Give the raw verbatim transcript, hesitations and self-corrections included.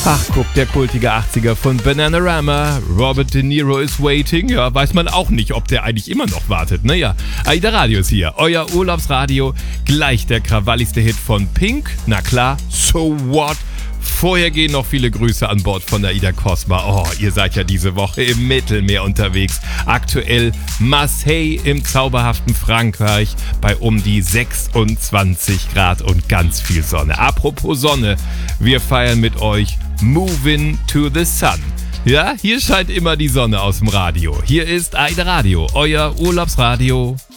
Ach, guck, der kultige achtziger von Bananarama. Robert De Niro is waiting. Ja, weiß man auch nicht, ob der eigentlich immer noch wartet. Naja, Aida Radio ist hier. Euer Urlaubsradio. Gleich der krawalligste Hit von Pink. Na klar, So What? Vorher gehen noch viele Grüße an Bord von der Aida Cosma. Oh, ihr seid ja diese Woche im Mittelmeer unterwegs. Aktuell Marseille im zauberhaften Frankreich bei um die sechsundzwanzig Grad und ganz viel Sonne. Apropos Sonne, wir feiern mit euch Moving to the Sun. Ja, hier scheint immer die Sonne aus dem Radio. Hier ist Aida Radio, euer Urlaubsradio.